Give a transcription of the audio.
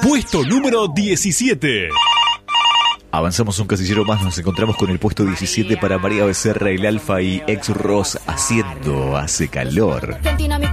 Puesto número 17. Avanzamos un casillero más, nos encontramos con el puesto 17 para María Becerra, el Alfa y ex Ross haciendo Hace Calor.